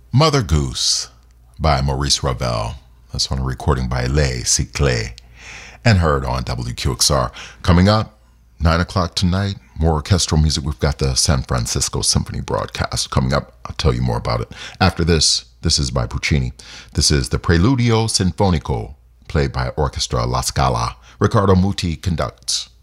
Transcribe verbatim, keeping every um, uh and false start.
Mother Goose by Maurice Ravel. That's on a recording by Les Cyclés and heard on W Q X R. Coming up, nine o'clock tonight, more orchestral music. We've got the San Francisco Symphony broadcast coming up. I'll tell you more about it. After this, this is by Puccini. This is the Preludio Sinfonico, played by Orchestra La Scala. Riccardo Muti conducts.